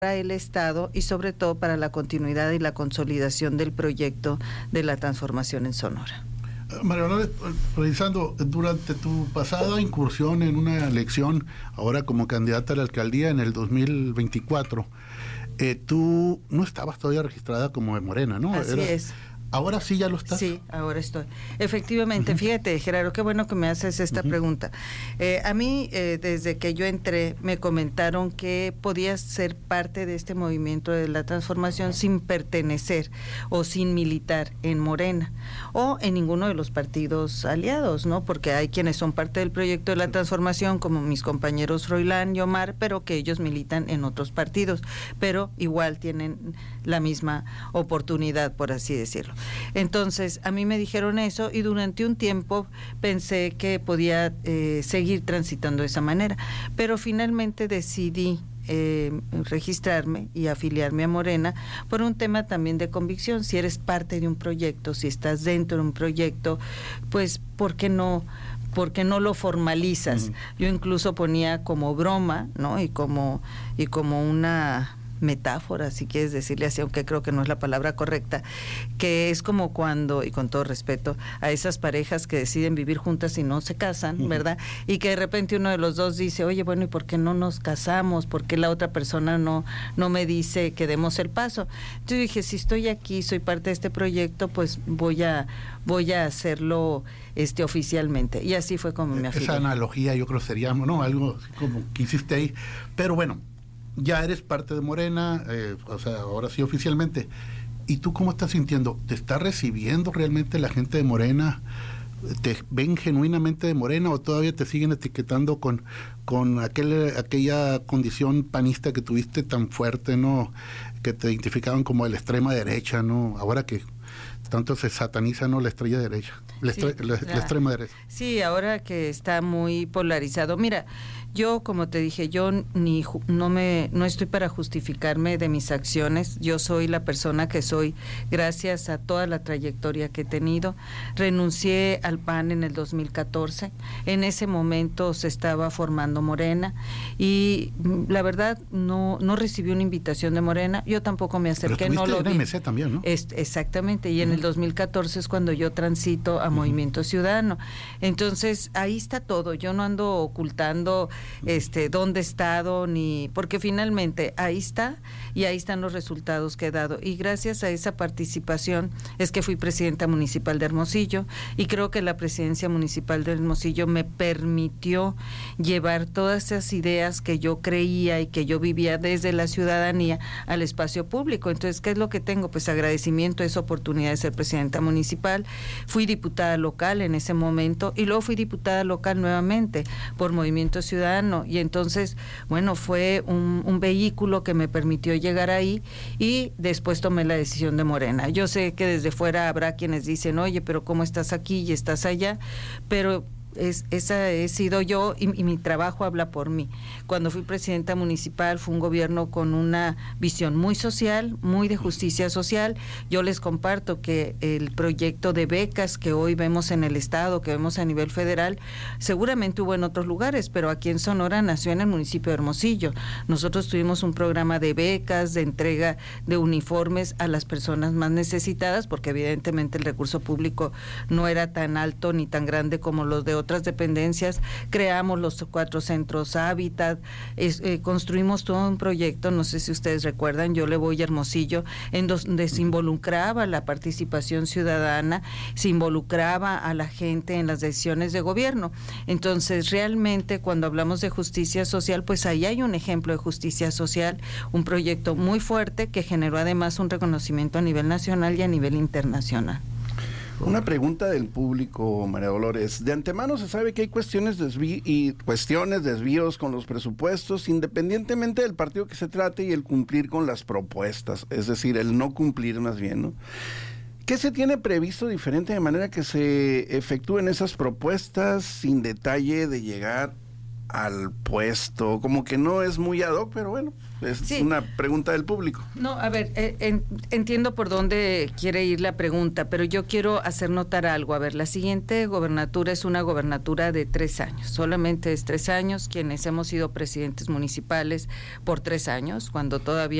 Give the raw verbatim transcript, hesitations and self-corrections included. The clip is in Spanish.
para el Estado y sobre todo para la continuidad y la consolidación del proyecto de la transformación en Sonora. María Dolores, revisando durante tu pasada incursión en una elección, ahora como candidata a la alcaldía en el dos mil veinticuatro, eh, tú no estabas todavía registrada como de Morena, ¿no? Así Era, es. ¿Ahora sí ya lo estás? Sí, ahora estoy. Efectivamente, uh-huh. Fíjate, Gerardo, qué bueno que me haces esta uh-huh. pregunta. Eh, a mí, eh, desde que yo entré, me comentaron que podías ser parte de este movimiento de la transformación sin pertenecer o sin militar en Morena o en ninguno de los partidos aliados, ¿no? Porque hay quienes son parte del proyecto de la transformación, como mis compañeros Froilán y Omar, pero que ellos militan en otros partidos, pero igual tienen la misma oportunidad, por así decirlo. Entonces, a mí me dijeron eso y durante un tiempo pensé que podía eh, seguir transitando de esa manera, pero finalmente decidí eh, registrarme y afiliarme a Morena por un tema también de convicción. Si eres parte de un proyecto, si estás dentro de un proyecto, pues, ¿por qué no? porque no lo formalizas? Uh-huh. Yo incluso ponía como broma, ¿no? Y como, y como una metáfora, si quieres decirle así, aunque creo que no es la palabra correcta, que es como cuando, y con todo respeto, a esas parejas que deciden vivir juntas y no se casan, uh-huh. ¿verdad? Y que de repente uno de los dos dice, oye, bueno, ¿y por qué no nos casamos? ¿Por qué la otra persona no, no me dice que demos el paso? Entonces dije, si estoy aquí, soy parte de este proyecto, pues voy a, voy a hacerlo este oficialmente. Y así fue como me afilié. Esa analogía yo creo sería, ¿no? Algo como que hiciste ahí. Pero bueno, ya eres parte de Morena, eh, o sea, ahora sí oficialmente. ¿Y tú cómo estás sintiendo? ¿Te está recibiendo realmente la gente de Morena? ¿Te ven genuinamente de Morena o todavía te siguen etiquetando con, con aquel, aquella condición panista que tuviste tan fuerte, ¿no? Que te identificaban como de la extrema derecha, ¿no? Ahora que tanto se sataniza, ¿no? La estrella derecha, la, estre- sí, la, la extrema derecha. Sí, ahora que está muy polarizado. Mira, yo, como te dije, yo ni no me no estoy para justificarme de mis acciones. Yo soy la persona que soy gracias a toda la trayectoria que he tenido. Renuncié al P A N en el dos mil catorce. En ese momento se estaba formando Morena y la verdad no no recibí una invitación de Morena. Yo tampoco me acerqué, Pero no lo en vi. M C también, ¿no? Es, exactamente, y en uh-huh. el dos mil catorce es cuando yo transito a uh-huh. Movimiento Ciudadano. Entonces, ahí está todo. Yo no ando ocultando este dónde he estado, ni porque finalmente ahí está y ahí están los resultados que he dado. Y gracias a esa participación es que fui presidenta municipal de Hermosillo y creo que la presidencia municipal de Hermosillo me permitió llevar todas esas ideas que yo creía y que yo vivía desde la ciudadanía al espacio público. Entonces, ¿qué es lo que tengo? Pues agradecimiento a esa oportunidad de ser presidenta municipal. Fui diputada local en ese momento y luego fui diputada local nuevamente por Movimiento Ciudadano y entonces, bueno, fue un, un vehículo que me permitió llegar ahí y después tomé la decisión de Morena. Yo sé que desde fuera habrá quienes dicen, oye, pero ¿cómo estás aquí y estás allá? Pero Es, esa he sido yo y, y mi trabajo habla por mí. Cuando fui presidenta municipal fue un gobierno con una visión muy social, muy de justicia social. Yo les comparto que el proyecto de becas que hoy vemos en el estado, que vemos a nivel federal, seguramente hubo en otros lugares, pero aquí en Sonora nació en el municipio de Hermosillo. Nosotros tuvimos un programa de becas, de entrega de uniformes a las personas más necesitadas, porque evidentemente el recurso público no era tan alto ni tan grande como los de otras dependencias. Creamos los cuatro centros Hábitat, es, eh, construimos todo un proyecto, no sé si ustedes recuerdan, yo le voy a Hermosillo, en donde se involucraba la participación ciudadana, se involucraba a la gente en las decisiones de gobierno. Entonces, realmente, cuando hablamos de justicia social, pues ahí hay un ejemplo de justicia social, un proyecto muy fuerte que generó además un reconocimiento a nivel nacional y a nivel internacional. Una pregunta del público, María Dolores. De antemano se sabe que hay cuestiones desví- y cuestiones, desvíos con los presupuestos, independientemente del partido que se trate y el cumplir con las propuestas, es decir, el no cumplir más bien, ¿no? ¿Qué se tiene previsto diferente de manera que se efectúen esas propuestas sin detalle de llegar al puesto? Como que no es muy ad hoc, pero bueno, es Sí. una pregunta del público. No, a ver, eh, en- entiendo por dónde quiere ir la pregunta, pero yo quiero hacer notar algo. A ver, la siguiente gobernatura es una gobernatura de tres años, solamente es tres años, quienes hemos sido presidentes municipales por tres años, cuando todavía